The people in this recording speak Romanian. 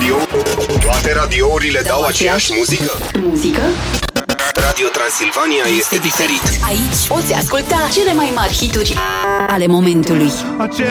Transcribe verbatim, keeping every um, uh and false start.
radio, toate radiourile dau aceeași muzică? Muzică? Radio Transilvania este diferit. Aici poți asculta cele mai mari hituri ale momentului.